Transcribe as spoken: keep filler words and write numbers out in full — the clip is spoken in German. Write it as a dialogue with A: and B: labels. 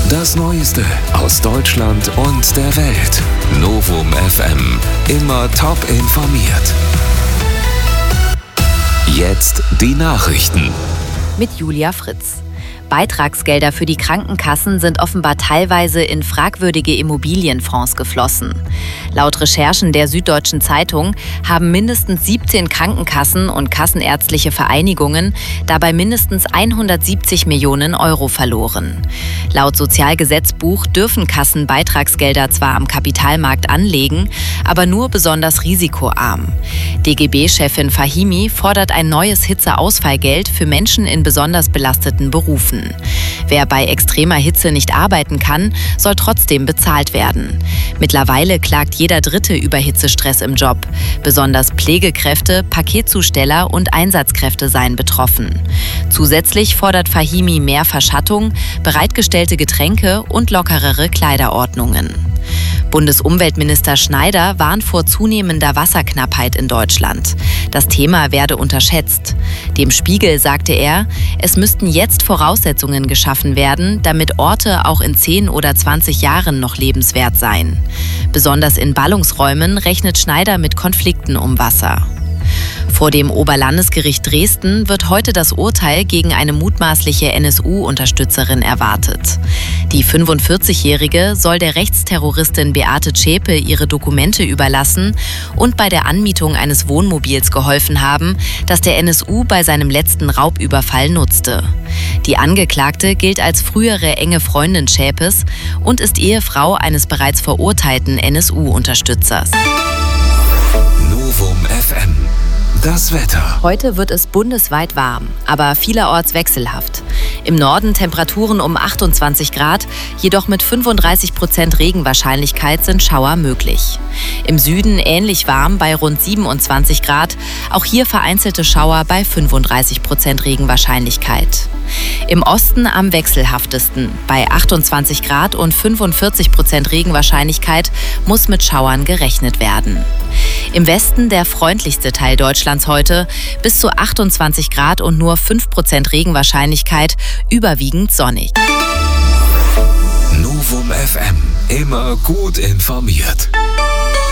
A: Das Neueste aus Deutschland und der Welt. Novum F M. Immer top informiert. Jetzt die Nachrichten.
B: Mit Julia Fritz. Beitragsgelder für die Krankenkassen sind offenbar teilweise in fragwürdige Immobilienfonds geflossen. Laut Recherchen der Süddeutschen Zeitung haben mindestens siebzehn Krankenkassen und kassenärztliche Vereinigungen dabei mindestens hundertsiebzig Millionen Euro verloren. Laut Sozialgesetzbuch dürfen Kassen Beitragsgelder zwar am Kapitalmarkt anlegen, aber nur besonders risikoarm. D G B-Chefin Fahimi fordert ein neues Hitzeausfallgeld für Menschen in besonders belasteten Berufen. Wer bei extremer Hitze nicht arbeiten kann, soll trotzdem bezahlt werden. Mittlerweile klagt jeder Dritte über Hitzestress im Job. Besonders Pflegekräfte, Paketzusteller und Einsatzkräfte seien betroffen. Zusätzlich fordert Fahimi mehr Verschattung, bereitgestellte Getränke und lockerere Kleiderordnungen. Bundesumweltminister Schneider warnt vor zunehmender Wasserknappheit in Deutschland. Das Thema werde unterschätzt. Dem Spiegel sagte er, es müssten jetzt Voraussetzungen geschaffen werden, damit Orte auch in zehn oder zwanzig Jahren noch lebenswert seien. Besonders in Ballungsräumen rechnet Schneider mit Konflikten um Wasser. Vor dem Oberlandesgericht Dresden wird heute das Urteil gegen eine mutmaßliche N S U-Unterstützerin erwartet. Die fünfundvierzigjährige soll der Rechtsterroristin Beate Zschäpe ihre Dokumente überlassen und bei der Anmietung eines Wohnmobils geholfen haben, das der N S U bei seinem letzten Raubüberfall nutzte. Die Angeklagte gilt als frühere enge Freundin Zschäpes und ist Ehefrau eines bereits verurteilten N S U-Unterstützers.
A: Novum F M. Das Wetter.
B: Heute wird es bundesweit warm, aber vielerorts wechselhaft. Im Norden Temperaturen um achtundzwanzig Grad, jedoch mit fünfunddreißig Prozent Regenwahrscheinlichkeit sind Schauer möglich. Im Süden ähnlich warm bei rund siebenundzwanzig Grad, auch hier vereinzelte Schauer bei fünfunddreißig Prozent Regenwahrscheinlichkeit. Im Osten am wechselhaftesten. Bei achtundzwanzig Grad und fünfundvierzig Prozent Regenwahrscheinlichkeit muss mit Schauern gerechnet werden. Im Westen der freundlichste Teil Deutschlands heute, bis zu achtundzwanzig Grad und nur fünf Prozent Regenwahrscheinlichkeit, überwiegend sonnig.
A: Novum F M. Immer gut informiert.